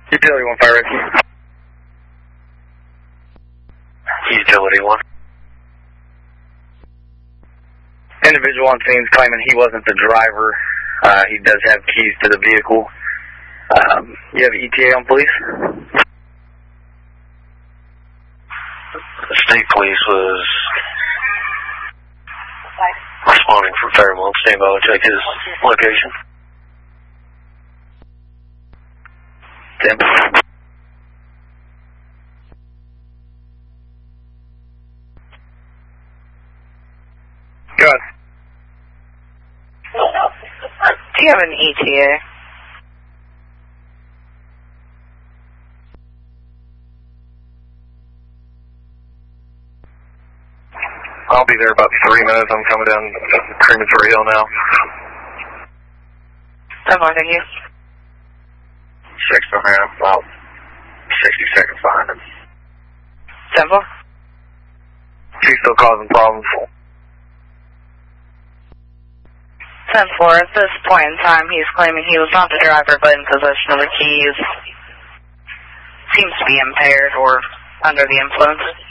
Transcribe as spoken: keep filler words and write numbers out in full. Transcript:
Utility one, fire rescue. Utility one. Individual on scene is claiming he wasn't the driver. Uh, he does have keys to the vehicle. Um, you have E T A on police? The state police was responding from Fairmont. Stand by, I'll check his location. Stand by. Good. Do you have an E T A? I'll be there about three minutes. I'm coming down Crematory Hill now. I'm on you. Six from here, about sixty seconds behind him. Simple. She's still causing problems. ten four, at this point in time, he's claiming he was not the driver, but in possession of the keys. Seems to be impaired or under the influence.